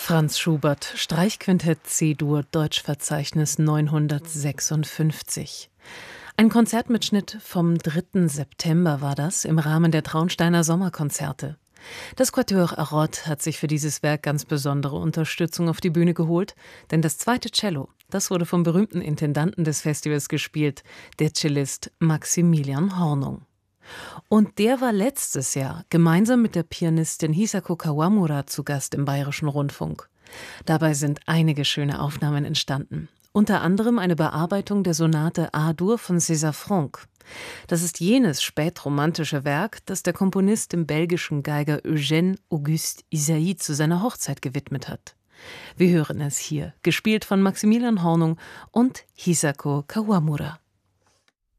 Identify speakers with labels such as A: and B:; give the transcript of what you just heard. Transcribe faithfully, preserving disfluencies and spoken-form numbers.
A: Franz Schubert, Streichquintett C-Dur, Deutschverzeichnis neunhundertsechsundfünfzig. Ein Konzertmitschnitt vom dritten September war das, im Rahmen der Traunsteiner Sommerkonzerte. Das Quatuor Arrott hat sich für dieses Werk ganz besondere Unterstützung auf die Bühne geholt, denn das zweite Cello, das wurde vom berühmten Intendanten des Festivals gespielt, der Cellist Maximilian Hornung. Und der war letztes Jahr gemeinsam mit der Pianistin Hisako Kawamura zu Gast im Bayerischen Rundfunk. Dabei sind einige schöne Aufnahmen entstanden. Unter anderem eine Bearbeitung der Sonate A-Dur von César Franck. Das ist jenes spätromantische Werk, das der Komponist dem belgischen Geiger Eugène Auguste Ysaÿe zu seiner Hochzeit gewidmet hat. Wir hören es hier, gespielt von Maximilian Hornung und Hisako Kawamura.